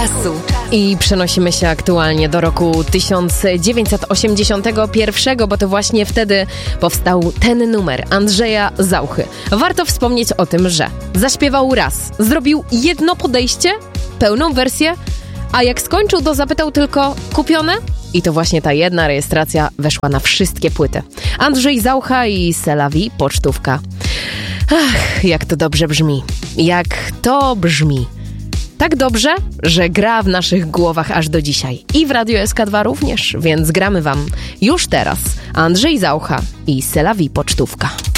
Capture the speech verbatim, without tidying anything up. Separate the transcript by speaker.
Speaker 1: I przenosimy się aktualnie do roku tysiąc dziewięćset osiemdziesiątego pierwszego, bo to właśnie wtedy powstał ten numer Andrzeja Zauchy. Warto wspomnieć o tym, że zaśpiewał raz, zrobił jedno podejście, pełną wersję, a jak skończył, to zapytał tylko kupione? I to właśnie ta jedna rejestracja weszła na wszystkie płyty. Andrzej Zaucha i C'est la vie, pocztówka. Ach, jak to dobrze brzmi. Jak to brzmi. Tak dobrze, że gra w naszych głowach aż do dzisiaj. I w Radiu S K dwa również, więc gramy wam już teraz. Andrzej Zaucha i C'est la vie, pocztówka.